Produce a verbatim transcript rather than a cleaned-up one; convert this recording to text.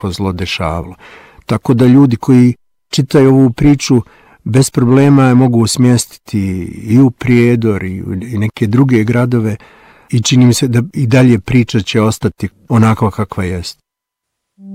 nekakvo zlo dešavalo. Tako da ljudi koji čitaju ovu priču bez problema je mogu smjestiti i u Prijedor i u neke druge gradove i čini mi se da i dalje priča će ostati onako kakva jest.